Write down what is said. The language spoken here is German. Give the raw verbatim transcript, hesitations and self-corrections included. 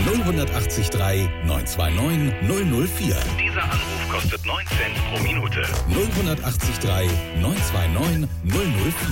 null acht drei neun zwei neun null null vier. Dieser Anruf kostet neun Cent pro Minute. null acht drei neun zwei neun null null vier.